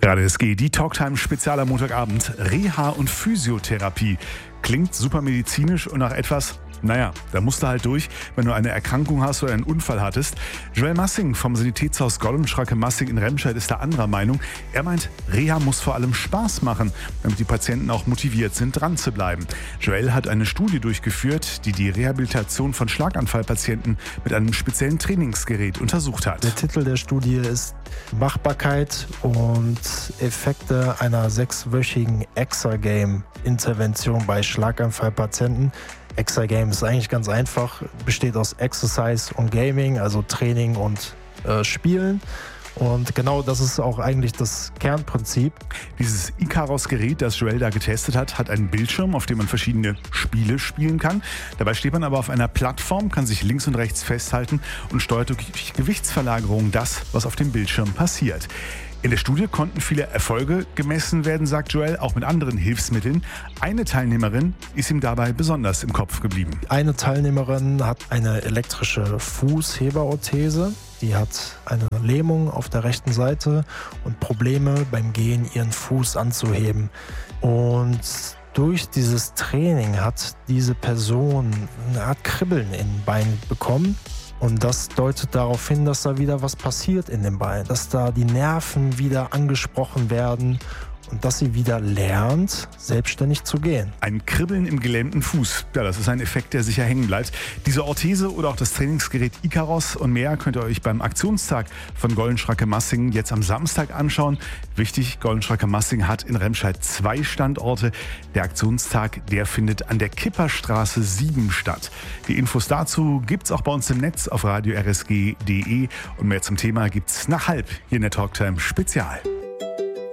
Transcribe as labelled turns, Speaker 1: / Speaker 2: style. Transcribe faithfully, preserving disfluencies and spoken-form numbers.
Speaker 1: Gerade es geht, die Talktime Spezial am Montagabend. Reha und Physiotherapie. Klingt super medizinisch und nach etwas, naja, da musst du halt durch, wenn du eine Erkrankung hast oder einen Unfall hattest. Joel Massing vom Sanitätshaus Gollenschracke-Massing in Remscheid ist da anderer Meinung. Er meint, Reha muss vor allem Spaß machen, damit die Patienten auch motiviert sind, dran zu bleiben. Joel hat eine Studie durchgeführt, die die Rehabilitation von Schlaganfallpatienten mit einem speziellen Trainingsgerät untersucht hat.
Speaker 2: Der Titel der Studie ist Machbarkeit und Effekte einer sechswöchigen Exergame-Intervention bei Schlaganfallpatienten. Exergame ist eigentlich ganz einfach, besteht aus Exercise und Gaming, also Training und äh, Spielen. Und genau das ist auch eigentlich das Kernprinzip.
Speaker 1: Dieses Icaros-Gerät, das Joel da getestet hat, hat einen Bildschirm, auf dem man verschiedene Spiele spielen kann. Dabei steht man aber auf einer Plattform, kann sich links und rechts festhalten und steuert durch Gewichtsverlagerung das, was auf dem Bildschirm passiert. In der Studie konnten viele Erfolge gemessen werden, sagt Joel, auch mit anderen Hilfsmitteln. Eine Teilnehmerin ist ihm dabei besonders im Kopf geblieben.
Speaker 2: Eine Teilnehmerin hat eine elektrische Fußheberorthese. Die hat eine Lähmung auf der rechten Seite und Probleme beim Gehen, ihren Fuß anzuheben. Und durch dieses Training hat diese Person eine Art Kribbeln in den Beinen bekommen. Und das deutet darauf hin, dass da wieder was passiert in den Beinen, dass da die Nerven wieder angesprochen werden und dass sie wieder lernt, selbstständig zu gehen.
Speaker 1: Ein Kribbeln im gelähmten Fuß, ja, das ist ein Effekt, der sicher hängen bleibt. Diese Orthese oder auch das Trainingsgerät Icaros und mehr könnt ihr euch beim Aktionstag von Gollenschracke-Massing jetzt am Samstag anschauen. Wichtig, Gollenschracke-Massing hat in Remscheid zwei Standorte. Der Aktionstag, der findet an der Kipperstraße sieben statt. Die Infos dazu gibt's auch bei uns im Netz auf radio r s g punkt d e und mehr zum Thema gibt's nach halb hier in der Talktime Spezial.